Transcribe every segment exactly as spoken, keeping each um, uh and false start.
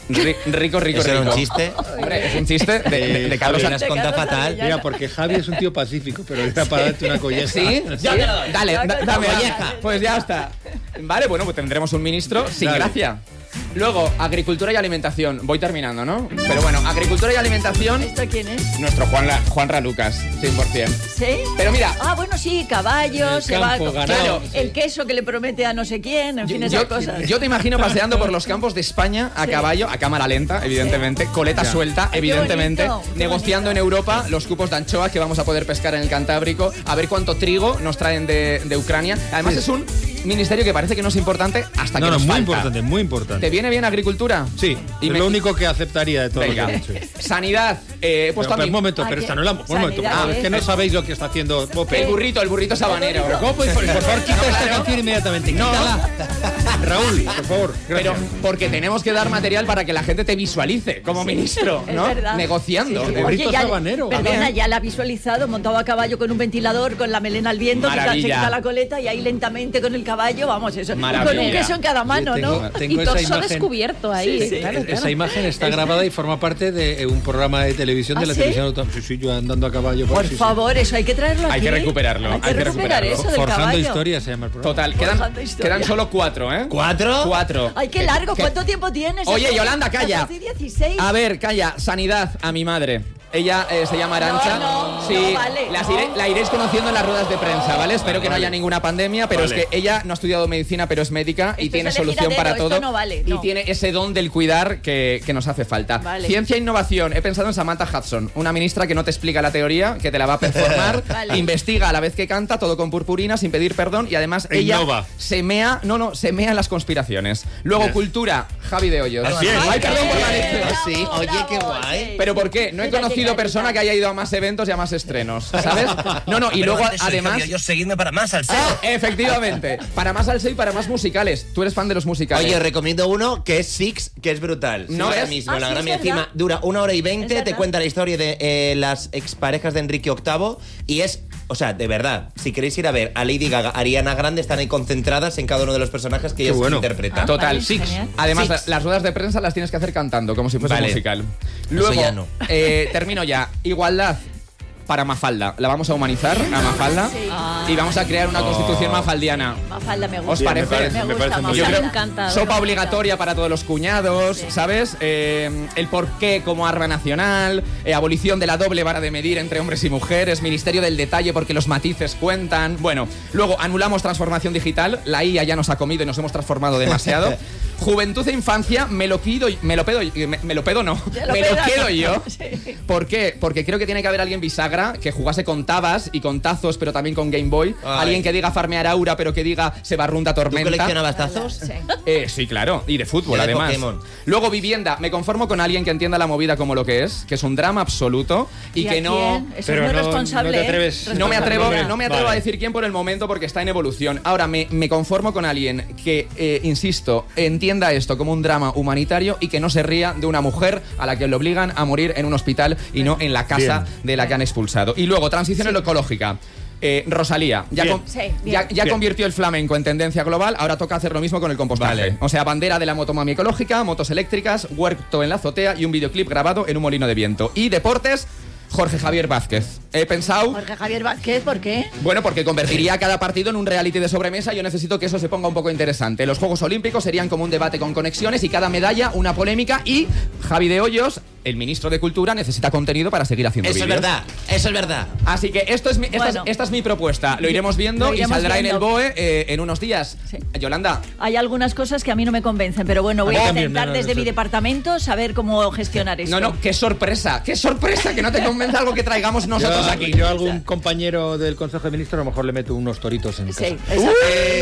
Ri- rico, rico, ¿Eso rico. era un chiste? Hombre, es un chiste de, de, de Carlos Javi, las conta fatal. Mira, porque Javi es un tío pacífico, pero era para darte una colleja. ¿Sí? Ya te lo doy. Dale, da- dame colleja. Pues ya está. Vale, bueno, pues tendremos un ministro sin Dale. gracia. Luego, agricultura y alimentación. Voy terminando, ¿no? Pero bueno, agricultura y alimentación, ¿Esto quién es? nuestro Juan, La- Juan Ralucas, cien por ciento. ¿Sí? Pero mira, Ah, bueno, sí, caballos, El se va campo, ganado, claro, sí. el queso que le promete a no sé quién, en fin, esas yo, cosas. yo te imagino paseando por los campos de España a Sí. caballo, a cámara lenta, evidentemente, coleta Ya. suelta, Ay, qué evidentemente, bonito, qué negociando bonito. en Europa los cupos de anchoas que vamos a poder pescar en el Cantábrico, a ver cuánto trigo nos traen de, de Ucrania. Además, Sí. es un ministerio que parece que no es importante hasta No, que no, nos muy falta. importante, muy importante. ¿Te viene bien agricultura? Sí, Y es me- lo único que aceptaría de todo Venga. lo que he dicho. Sanidad. Eh, he Pero, puesto a pero, mi- un momento, Ah, pero ¿qué? esta no es la... Un momento, Sanidad, es que no ¿eh? sabéis lo que está haciendo Pope. El burrito, el burrito sabanero. Pero ¿cómo podéis poner? Por favor, quita esta canción inmediatamente. Quítala. Raúl, por favor, Pero gracias. porque tenemos que dar material para que la gente te visualice como ministro, Es ¿no? verdad. Negociando. Sí, sí. Burrito Oye, ya, sabanero. perdona, También. ya la ha visualizado, montado a caballo con un ventilador, con la melena al viento, quita, se Maravilla. quita la coleta y ahí lentamente con el caballo, vamos, eso. Y con Maravilla. un queso en cada mano, Yo tengo- ¿no? tengo Y esa torso imagen- descubierto ahí. Sí, sí. Claro, Esa claro. imagen está grabada y forma parte de eh, un programa de televisión de ¿Ah, la sí? televisión autónoma. Sí, sí, yo andando a caballo. Por sí, sí. favor, eso hay que traerlo aquí. Hay que recuperarlo, Hay que hay que recuperar recuperarlo. eso del Forjando caballo. historia se llama el programa. Total, quedan, Forjando historia. quedan solo cuatro, ¿eh? ¿Cuatro? Cuatro. Ay, qué Que- largo. que- ¿Cuánto tiempo tienes? Oye, Yolanda, calla. catorce y dieciséis. A ver, calla. Sanidad a mi madre. Ella eh, se llama Arancha. No, no, sí, no vale, las no. iré- la iréis conociendo en las ruedas de prensa, ¿vale? Espero que no haya ninguna pandemia, pero Vale. es que ella no ha estudiado medicina, pero es médica y Esto tiene es elegir solución a para dedo, todo. esto no vale, Y no. tiene ese don del cuidar que, que nos hace falta. Vale. Ciencia e innovación. He pensado en Samantha Hudson, una ministra que no te explica la teoría, que te la va a performar, Vale. investiga a la vez que canta, todo con purpurina, sin pedir perdón, y además E ella innova. se mea, no, no, se mea en las conspiraciones. Luego, Bien. cultura, Javi de Hoyos. Así es. Ay, perdón por la Bien, lección. bravo, Sí, oye, qué bravo, guay. sí. ¿Pero por qué? No he Mira, conocido llega, persona llega. que haya ido a más eventos y a más estrenos, ¿sabes? No, no, y luego además... Yo seguidme para más al Ah, efectivamente, para más salseo y para más musicales. Tú eres fan de los musicales. Oye, recomiendo uno que es Six, que es brutal. ¿No ahora ves? mismo, Ah, la sí, gran es encima verdad. dura una hora y Es veinte, te verdad. cuenta la historia de eh, las exparejas de Enrique octavo y es, o sea, de verdad, si queréis ir a ver a Lady Gaga, Ariana Grande, están ahí concentradas en cada uno de los personajes que Qué ellos bueno. interpretan. Ah, Total, vale, Six. genial. Además, Six. la- las ruedas de prensa las tienes que hacer cantando, como si fuese Vale. un musical. Luego, ya no. eh, termino ya. Igualdad para Mafalda. La vamos a humanizar a Mafalda Sí. y vamos a crear una Oh. constitución mafaldiana. Mafalda me gusta. ¿Os parece? Me, parece- me gusta, parece muy Mafalda. bien. Yo creo- Me encanta. Sopa obligatoria para todos los cuñados, ¿sabes? Eh, el porqué como arma nacional, eh, abolición de la doble vara de medir entre hombres y mujeres, ministerio del detalle porque los matices cuentan. Bueno, luego anulamos transformación digital, la I A ya nos ha comido y nos hemos transformado demasiado. Juventud e infancia, me lo pido, me lo pedo, me, me lo pedo no, Te lo me lo pedas. quedo yo. Sí. ¿Por qué? Porque creo que tiene que haber alguien bisagra que jugase con tabas y con tazos, pero también con Game Boy. Ay. Alguien que diga farmear aura, pero que diga se barrunda ¿Tú tormenta. coleccionabas tazos? Sí. Eh, sí, claro, y de fútbol Yo de además. Pokémon. Luego vivienda, me conformo con alguien que entienda la movida como lo que es, que es un drama absoluto y, ¿Y que a no... quién? Eso Pero es muy no- responsable. no te ¿eh? atreves- No me atrevo, Responsabilidad. no me atrevo Vale. a decir quién por el momento porque está en evolución. Ahora me, me conformo con alguien que, eh, insisto, entienda esto como un drama humanitario y que no se ría de una mujer a la que le obligan a morir en un hospital y no en la casa Bien. de la que han expulsado. Y luego, transición en lo ecológica. Eh, Rosalía, ya, Bien. con- Sí, bien. ya, ya Bien. convirtió el flamenco en tendencia global, ahora toca hacer lo mismo con el compostaje. Vale. O sea, bandera de la motomami ecológica, motos eléctricas, huerto en la azotea y un videoclip grabado en un molino de viento. Y deportes, Jorge Javier Vázquez. He pensado... Jorge Javier Vázquez, ¿por qué? Bueno, porque convertiría cada partido en un reality de sobremesa. Yo necesito que eso se ponga un poco interesante. Los Juegos Olímpicos serían como un debate con conexiones y cada medalla una polémica. Y Javi de Hoyos, el ministro de Cultura, necesita contenido para seguir haciendo Eso es vídeos. verdad, eso es verdad. Así que esto es mi, esta, Bueno. es, esta es mi propuesta. Lo iremos viendo Lo y iremos saldrá en el viendo. B O E eh, en unos días. Sí. Yolanda. Hay algunas cosas que a mí no me convencen, pero bueno, voy A mí a también, intentar no, no, desde no, mi sí. departamento saber cómo gestionar esto. No, no, qué sorpresa, qué sorpresa que no te convence algo que traigamos nosotros yo, aquí. yo a algún compañero del Consejo de Ministros a lo mejor le meto unos toritos en Sí, casa. exacto.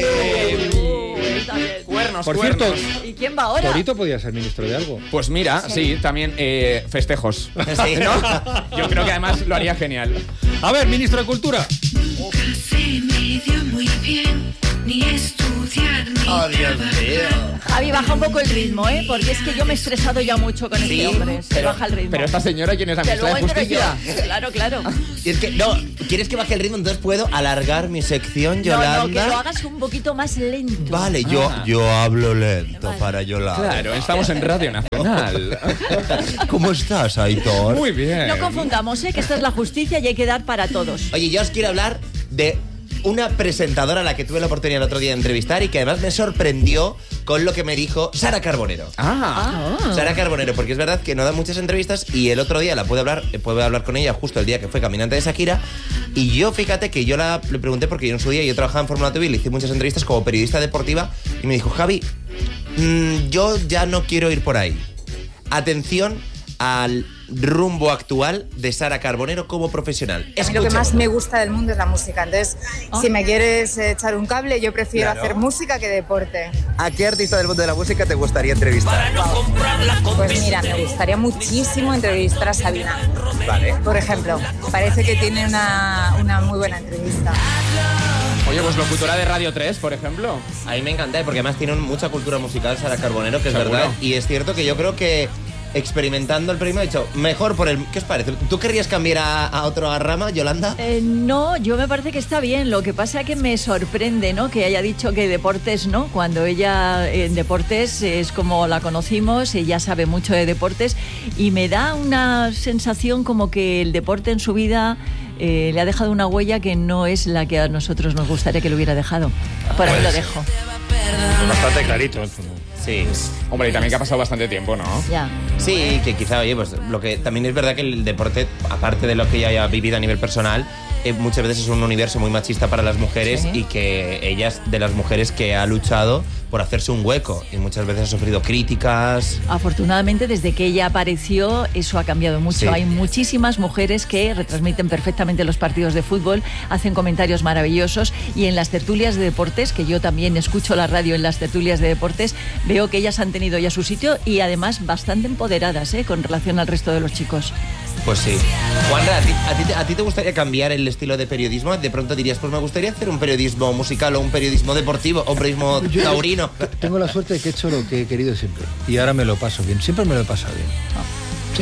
Eh, Uy, está bien. Cuernos, Por cuernos. cierto, ¿Y quién va ahora? Torito podía ser ministro de algo. Pues mira, sí, también eh, festejos. Sí. ¿No? Yo creo que además lo haría genial. A ver, ministro de Cultura. Café me dio muy bien, ni estudiar, ni Oh, Dios trabajar. mío. Javi, baja un poco el ritmo, ¿eh? Porque es que yo me he estresado ya mucho con Sí, este hombre. Se pero- baja el ritmo. Pero esta señora, ¿quién es la Que ministra luego de entro Justicia? yo. Claro, claro. Y es que, no, ¿quieres que baje el ritmo? Entonces puedo alargar mi sección, No, Yolanda. no, que lo hagas un poquito más lento. Vale, yo, Ah. yo hablo lento Vale. para Yolanda. Claro, estamos en Radio Nacional. ¿Cómo estás, Aitor? Muy bien. No confundamos, ¿eh? Que esta es la justicia y hay que dar para todos. Oye, yo os quiero hablar de una presentadora a la que tuve la oportunidad el otro día de entrevistar y que además me sorprendió con lo que me dijo Sara Carbonero. Ah, Sara Carbonero, porque es verdad que no da muchas entrevistas y el otro día la pude hablar, eh, pude hablar con ella justo el día que fue caminante de Shakira y yo, fíjate que yo la, le pregunté porque yo en su día yo trabajaba en Fórmula T V y le hice muchas entrevistas como periodista deportiva y me dijo, Javi, mmm, yo ya no quiero ir por ahí. Atención al rumbo actual de Sara Carbonero como profesional. A mí lo que Escucha. más me gusta del mundo es la música. Entonces, si me quieres echar un cable, yo prefiero Claro. hacer música que deporte. ¿A qué artista del mundo de la música te gustaría entrevistar? Pues mira, me gustaría muchísimo entrevistar a Sabina. Vale. Por ejemplo, parece que tiene una, una muy buena entrevista. oye, pues locutora de Radio tres, por ejemplo. A mí me encanta, porque además tiene mucha cultura musical Sara Carbonero, que es Seguro. verdad. Y es cierto que yo creo que experimentando el premio he dicho, mejor por el... ¿Qué os parece? ¿Tú querrías cambiar a, a otra rama, Yolanda? Eh, no, yo me parece que está bien. Lo que pasa es que me sorprende, ¿no? Que haya dicho que deportes, ¿no? Cuando ella en deportes es como la conocimos, ella sabe mucho de deportes y me da una sensación como que el deporte en su vida eh, le ha dejado una huella que no es la que a nosotros nos gustaría que lo hubiera dejado. Por ahí lo dejo. Bastante clarito. Sí. Hombre, y también que ha pasado bastante tiempo, ¿no? Ya. Sí, que quizá, oye, pues lo que también es verdad que el deporte, aparte de lo que ella haya vivido a nivel personal, eh, muchas veces es un universo muy machista para las mujeres Sí. y que ella es de las mujeres que ha luchado por hacerse un hueco y muchas veces ha sufrido críticas. Afortunadamente, desde que ella apareció, eso ha cambiado mucho. Sí. Hay muchísimas mujeres que retransmiten perfectamente los partidos de fútbol, hacen comentarios maravillosos y en las tertulias de deportes, que yo también escucho la radio en las tertulias de deportes, veo que ellas han tenido ya su sitio y además bastante empoderadas, ¿eh? Con relación al resto de los chicos. Pues sí. Juanra, ¿a ti, a, ti, te- ¿a ti te gustaría cambiar el estilo de periodismo? De pronto dirías, pues me gustaría hacer un periodismo musical o un periodismo deportivo o un periodismo Yo- taurino. Tengo la suerte de que he hecho lo que he querido siempre. Y ahora me lo paso bien. Siempre me lo he pasado bien. Sí.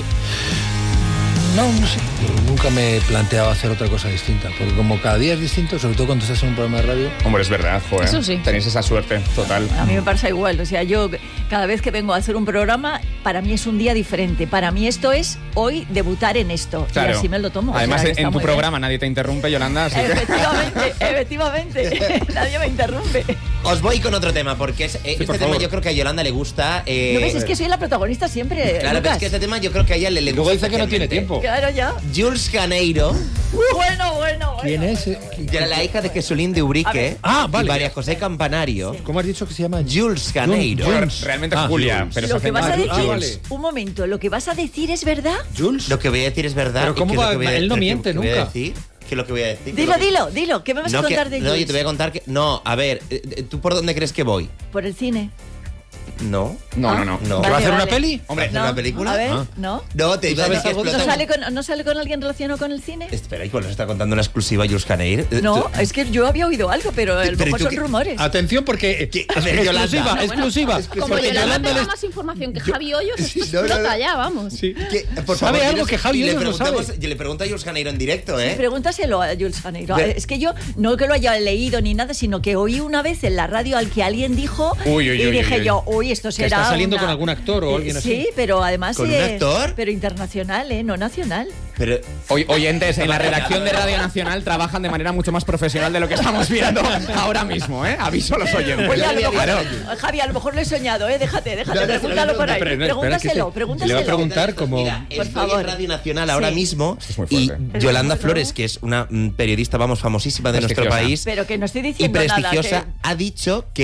No, no sé. Yo nunca me he planteado hacer otra cosa distinta. Porque como cada día es distinto, sobre todo cuando estás en un programa de radio. Hombre, es verdad, joder. Eso sí. Tenéis esa suerte, total. A mí me pasa igual, o sea, yo cada vez que vengo a hacer un programa, para mí es un día diferente. Para mí esto es hoy debutar en esto. Claro. Y así me lo tomo. o sea, Además, que en- está en tu muy bien. programa nadie te interrumpe, Yolanda, así que... Efectivamente, efectivamente. Nadie me interrumpe. Os voy con otro tema, porque es, eh, este por tema favor. yo creo que a Yolanda le gusta. eh, ¿No ves? Es que soy la protagonista siempre. Claro, pero Lucas. es que este tema yo creo que a ella le, le Luego gusta. dice que no tiene especialmente. tiempo. Claro, ya. Jules Janeiro, Bueno, bueno, bueno. ¿Quién es? ya la hija de Jesulín de Ubrique Ah, vale. y María José Campanario. ¿Cómo has dicho que se llama? Jules Janeiro. Jules. Bueno, realmente es Ah, Julia, Jules. pero se Lo hace que vas a más decir, Ah, vale. un momento, lo que vas a decir es verdad. ¿Jules? Lo que voy a decir es verdad. Pero ¿y ¿cómo qué es lo va? que voy a- Él no qué- miente qué voy a nunca. decir? ¿Qué es lo que voy a decir? Dilo, ¿Qué es lo dilo, dilo. ¿Qué me vas que- a No, que- contar de no, Jules? yo te voy a contar que... No, a ver, eh, eh, ¿tú por dónde crees que voy? Por el cine. No. No, Ah. no, no. No. ¿Que va a hacer una peli? Hombre, ¿hacer No, una película? A ver, Ah. ¿no? No, te iba a sabes decir que algo de ¿No explota... sale, con, ¿No sale con alguien relacionado con el cine? Espera, ¿y cuál nos está contando una exclusiva Jules Janeiro? Eh, No, tú- es que yo había oído algo, pero a lo Pero mejor ¿y tú son qué- rumores. Atención porque... ¿Qué? A ver, Yolanda. exclusiva, bueno, exclusiva. Como Porque Yolanda Yolanda tenga les- más información que Javi Hoyos, esto No, no, explota no. ya, vamos. Sí. ¿Qué? Por ¿Sabe favor, algo dinos- que Javi y le Hoyos no preguntamos- sabe? y le pregunto a Jules Janeiro en directo, ¿eh? Pregúntaselo a Jules Janeiro. Ve- Es que yo no que lo haya leído ni nada, sino que oí una vez en la radio al que alguien dijo Uy, uy, y uy, dije uy, uy. yo, uy, esto será está saliendo una- con algún actor o alguien Eh, así. Sí, pero además... ¿Con un eh, actor? Pero internacional, ¿eh? No nacional. Pero... Oy- oyentes, en la redacción de Radio Nacional trabajan de manera mucho más profesional de lo que estamos viendo ahora mismo, ¿eh? Aviso a los oyentes. Oye, a lo mejor, Claro. Javi, a lo mejor lo he soñado, ¿eh? Déjate, déjate, No, no, pregúntalo no, por no, ahí. pero no, espera, Pregúntaselo, que se- pregúntaselo. le va a preguntar como... Mira, Por estoy favor. en Radio Nacional ahora Sí. mismo es muy y fuerte. Yolanda Es muy Flores, fuerte. que es una mm, periodista, vamos, famosísima de nuestro Prestigiosa. país Pero que no estoy y diciendo nada. prestigiosa, que- ha dicho que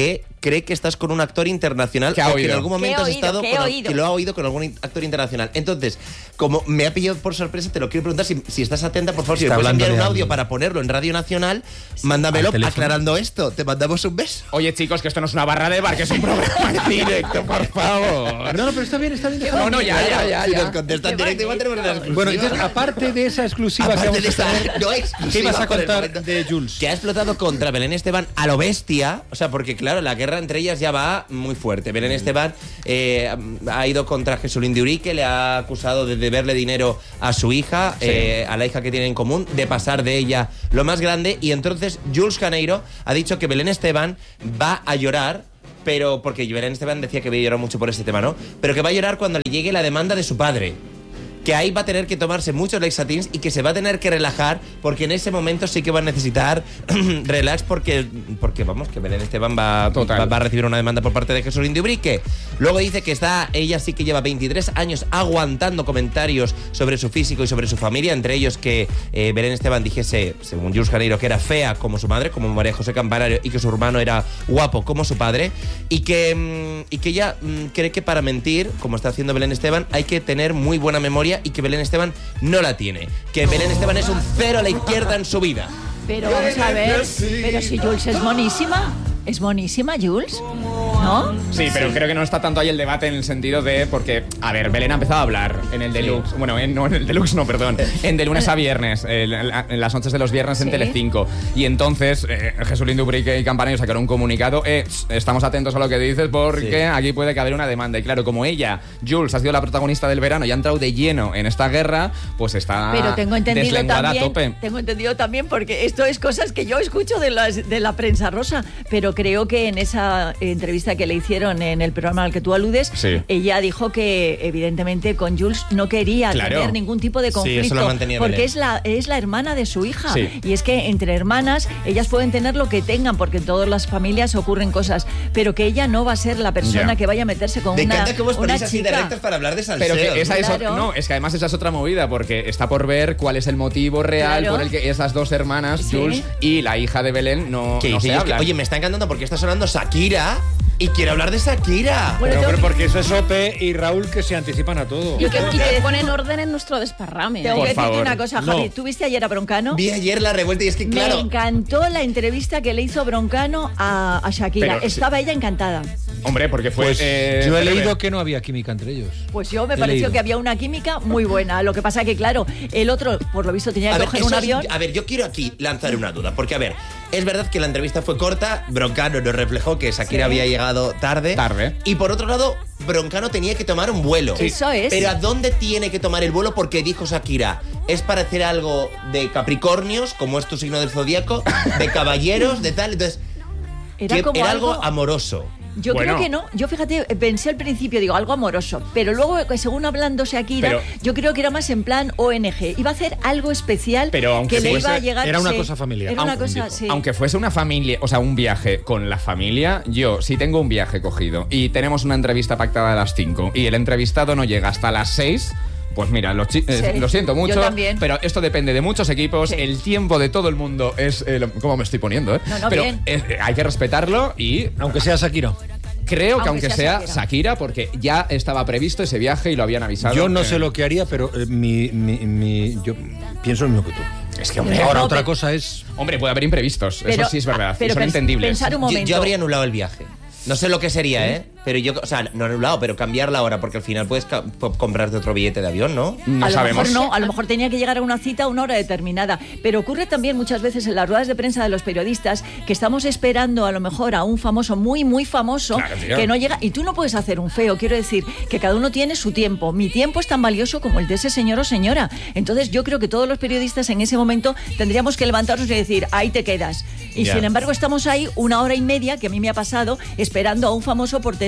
cree que estás con un actor internacional que ha o oído. que en algún momento has oído, estado que he con, oído. que lo ha oído con algún actor internacional. Entonces, como me ha pillado por sorpresa, te lo quiero preguntar si, si estás atenta, por favor, si Está me puedes enviar un hablando de audio alguien. para ponerlo en Radio Nacional, mándamelo Al teléfono. aclarando esto. Te mandamos un beso. Oye, chicos, que esto no es una barra de bar, que es un programa en directo, por favor. No, no, pero está bien, está bien. No, no, ya, ya, ya. Si ya. nos contestan en directo, igual tenemos una exclusiva. Bueno, entonces, aparte de esa exclusiva Aparte que de vamos a esa tener, no exclusiva ¿qué ibas a por el contar momento, de Jules? que ha explotado contra Belén Esteban a lo bestia, o sea, porque claro, la guerra entre ellas ya va muy fuerte. Belén Esteban eh, ha ido contra Jesulín de Urique, le ha acusado de deberle dinero a su hija, Sí. eh, a la hija que tiene en común, de pasar de ella lo más grande, y entonces Jules Caneiro ha dicho que Belén Esteban va a llorar, pero porque Belén Esteban decía que había llorado mucho por este tema, ¿no? Pero que va a llorar cuando le llegue la demanda de su padre. Que ahí va a tener que tomarse muchos Lexatins y que se va a tener que relajar, porque en ese momento sí que va a necesitar relax, porque, porque vamos, que Belén Esteban va, Total. va, va a recibir una demanda por parte de Jesulín de Ubrique. Luego dice que está, ella sí que lleva veintitrés años aguantando comentarios sobre su físico y sobre su familia, entre ellos que eh, Belén Esteban dijese, según Jules Caneiro, que era fea como su madre, como María José Campanario, y que su hermano era guapo como su padre, y que, mm, y que ella mm, cree que para mentir, como está haciendo Belén Esteban, hay que tener muy buena memoria, y que Belén Esteban no la tiene. Que Belén Esteban es un cero a la izquierda en su vida. Pero vamos a ver, pero si Jules es monísima, es monísima Jules, ¿no? Sí, pero creo que no está tanto ahí el debate en el sentido de... Porque, a ver, Belén ha empezado a hablar en el Deluxe. Bueno, en, no en el Deluxe, no, perdón. En de lunes a viernes, en, la- en las noches de los viernes en Sí. Telecinco. Y entonces, eh, Jesulín de Ubrique y Campanario sacaron un comunicado. Eh, estamos atentos a lo que dices porque Sí. aquí puede que haber una demanda. Y claro, como ella, Jules, ha sido la protagonista del verano y ha entrado de lleno en esta guerra, pues está Pero tengo entendido deslenguada a tope. también, tengo entendido también, porque esto es cosas que yo escucho de, las, de la prensa rosa, pero creo que en esa entrevista que le hicieron en el programa al que tú aludes, Sí. ella dijo que evidentemente con Jules no quería Claro. tener ningún tipo de Sí, eso conflicto, lo mantenía porque Belén. es la, es la hermana de su hija. Sí. Y es que entre hermanas ellas pueden tener lo que tengan, porque en todas las familias ocurren cosas, pero que ella no va a ser la persona Ya. que vaya a meterse con Me una, encanta cómo os una ponéis así de chica. rectos para hablar de salseo. Pero que esa es Claro. ot- no, es que además esa es otra movida, porque está por ver cuál es el motivo real Claro. por el que esas dos hermanas, Sí. Jules y la hija de Belén, no, Que no dice, se y es que, hablan. oye, me está encantando porque está sonando Shakira y quiero hablar de Shakira. Bueno, Pero, tengo pero que- porque eso es Ope y Raúl que se anticipan a todo. Y que, y que ponen orden en nuestro desparrame. Tengo Por que decirte favor. una cosa, No. Javi. ¿Tú viste ayer a Broncano? Vi ayer la revuelta y es que, claro, Me encantó la entrevista que le hizo Broncano a, a Shakira. Pero, Estaba ella encantada. Hombre, porque fue... Pues eh, yo he breve. leído que no había química entre ellos. Pues yo me He pareció leído. que había una química muy buena. Lo que pasa que, claro, el otro, por lo visto, tenía que a ver, coger eso un es- avión. a ver, yo quiero aquí lanzar una duda, porque a ver, es verdad que la entrevista fue corta, Broncano nos reflejó que Shakira Sí. había llegado tarde. Tarde. Y por otro lado, Broncano tenía que tomar un vuelo. Sí. Eso es. Pero ¿a dónde tiene que tomar el vuelo? Porque dijo Shakira, es para hacer algo de Capricornios, como es tu signo del zodíaco, de caballeros, de tal. Entonces, Era que como era algo algo- amoroso. Yo Bueno. creo que no. Yo, fíjate, pensé al principio, digo, algo amoroso. Pero luego, eh, según hablando Shakira, Pero- yo creo que era más en plan O N G. Iba a hacer algo especial Pero aunque que le fuese- iba a llegar. era una sí, cosa familiar. Era una Aunque- cosa, dijo. sí. Aunque fuese una familia, o sea, un viaje con la familia, yo, si tengo un viaje cogido y tenemos una entrevista pactada a las cinco y el entrevistado no llega hasta las seis, pues mira, lo, chi- eh, Sí, lo siento mucho, yo también. pero esto depende de muchos equipos, Sí. el tiempo de todo el mundo es... eh, lo- ¿Cómo me estoy poniendo? Eh? No, no, pero bien. eh, eh, hay que respetarlo y... Aunque sea Shakira. Creo que Aunque aunque sea sea Shakira. Shakira, porque ya estaba previsto ese viaje y lo habían avisado. Yo no eh, sé lo que haría, pero eh, mi, mi- mi- yo pienso lo mismo que tú. Es que, hombre, Ahora, no, otra pero- cosa es... hombre, puede haber imprevistos, Pero- eso sí es verdad, ah, pero y son pens- entendibles. pensar un Yo, momento. yo habría anulado el viaje. No sé lo que sería, ¿eh? Pero yo, o sea, no anulado, pero cambiar la hora, porque al final puedes ca- po- comprarte otro billete de avión, ¿no? No a lo sabemos. mejor no, a lo mejor tenía que llegar a una cita a una hora determinada. Pero ocurre también muchas veces en las ruedas de prensa de los periodistas que estamos esperando a lo mejor a un famoso muy, muy famoso Claro, tío. que no llega. Y tú no puedes hacer un feo. Quiero decir que cada uno tiene su tiempo. Mi tiempo es tan valioso como el de ese señor o señora. Entonces yo creo que todos los periodistas en ese momento tendríamos que levantarnos y decir, ahí te quedas. Y Ya. sin embargo estamos ahí una hora y media, que a mí me ha pasado, esperando a un famoso por tener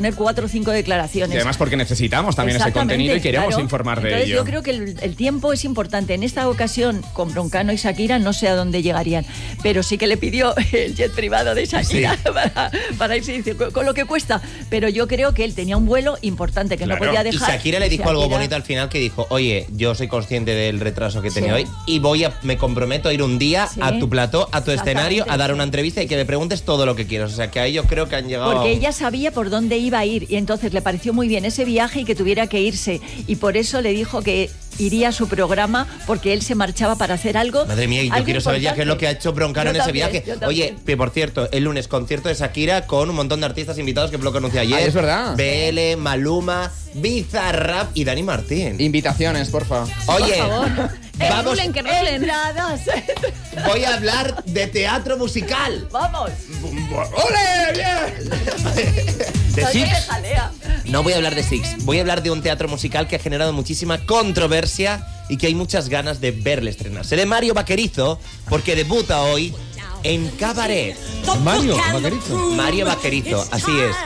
tener cuatro o cinco declaraciones. Y además porque necesitamos también ese contenido y queremos claro. informar de Entonces, ello. yo creo que el, el tiempo es importante. En esta ocasión, con Broncano y Shakira, no sé a dónde llegarían, pero sí que le pidió el jet privado de Shakira sí. para, para irse, dice, con, con lo que cuesta. Pero yo creo que él tenía un vuelo importante que claro. no podía dejar. Y Shakira le dijo Shakira... algo bonito al final, que dijo, oye, yo soy consciente del retraso que tenía sí. hoy y voy a, me comprometo a ir un día sí. a tu plató, a tu escenario, a dar una entrevista y que me preguntes todo lo que quieras. O sea, que ahí yo creo que han llegado... Porque a... ella sabía por dónde iba a ir y entonces le pareció muy bien ese viaje y que tuviera que irse. Y por eso le dijo que iría a su programa porque él se marchaba para hacer algo. Madre mía, y yo quiero saber ya qué es lo que ha hecho Broncano en ese también, viaje. Oye, que por cierto, el lunes concierto de Shakira con un montón de artistas invitados que lo anuncié ayer. Ah, es verdad. B L, Maluma, Bizarrap y Dani Martín. Invitaciones, porfa. Oye, por favor. vamos. Rulen, que rulen. Entradas. Voy a hablar de teatro musical. Vamos. ¡Ole! ¡Bien! ¿De Six? Jalea. No voy a hablar de Six. Voy a hablar de un teatro musical que ha generado muchísima controversia y que hay muchas ganas de verle estrenarse. De Mario Vaquerizo, porque debuta hoy en Cabaret. Mario Vaquerizo. Mario Vaquerizo, así es.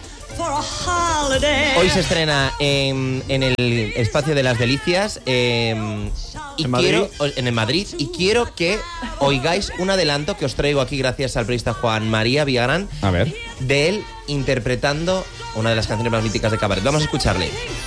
Hoy se estrena en, en el Espacio de las Delicias eh, y ¿En quiero Madrid? en el Madrid y quiero que oigáis un adelanto que os traigo aquí gracias al periodista Juan María Villagrán A ver. de él interpretando una de las canciones más míticas de Cabaret. Vamos a escucharle.